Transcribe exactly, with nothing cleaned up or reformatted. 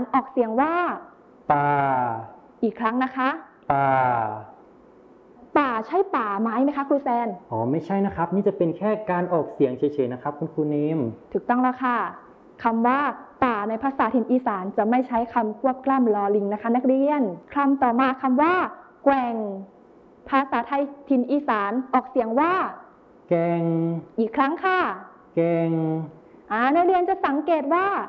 ออกเสียงว่าป่าอีกครั้งนะคะป่าป่าใช่ป่าไม้ไหมคะครูแซนอ๋อไม่ใช่นะครับนี่จะเป็นแค่การออกเสียงเฉยๆนะครับคุณครูเนมถูกต้องแล้วค่ะคำว่าป่าในภาษาถิ่นอีสานจะไม่ใช้คำควบกล้ำลอลิงนะคะนักเรียนคำต่อมาคำว่าแกว่งภาษาไทยถิ่นอีสานออกเสียงว่าแกงอีกครั้งค่ะแกงอ่านักเรียนจะสังเกตว่า